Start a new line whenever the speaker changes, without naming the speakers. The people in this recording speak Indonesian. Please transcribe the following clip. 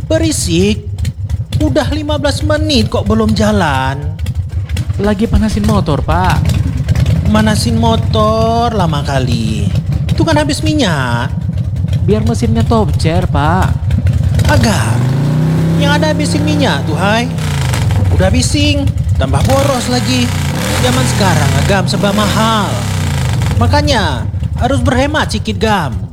Berisik. Udah 15 menit kok belum jalan.
Lagi panasin motor, Pak.
Manasin motor lama kali. Itu kan habis minyak.
Biar mesinnya top chair, Pak.
Agak. Yang ada habisin minyak tuh, hai. Udah bising, tambah boros lagi. Zaman sekarang agam serba mahal. Makanya harus berhemat sikit, Gam.